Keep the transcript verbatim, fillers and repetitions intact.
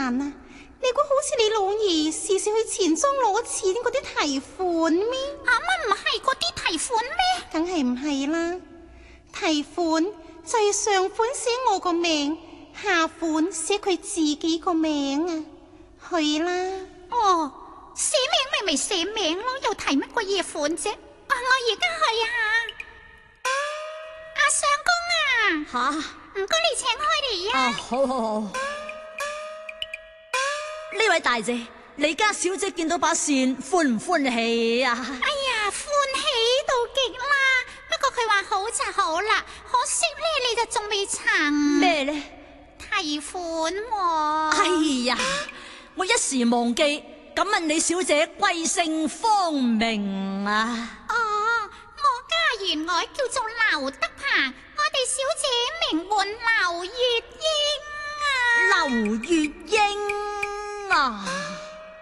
難啊！你估好似你老兒時時去錢莊攞錢嗰啲提款咩？ 啊乜唔係嗰啲提款咩？ 梗係唔係啦，提款就係上款寫我個名，下款寫佢自己個名啊！去啦！ 哦，寫名咪咪寫名咯，又提乜鬼嘢款啫？啊，我而家去啊！阿相公啊， 吓， 唔該你請開嚟啊， 啊！ 好好好。呢位大姐，你家小姐見到把扇歡唔歡喜啊？ 哎呀，歡喜到極啦！不過佢話好就好啦，可惜咧你就仲未曾咩呢？ 提款喎。 哎呀，我一時忘記，敢問你小姐貴姓芳名啊？ 哦，我家原來叫做劉德鵬，我哋小姐名喚劉月英啊。 劉月英啊！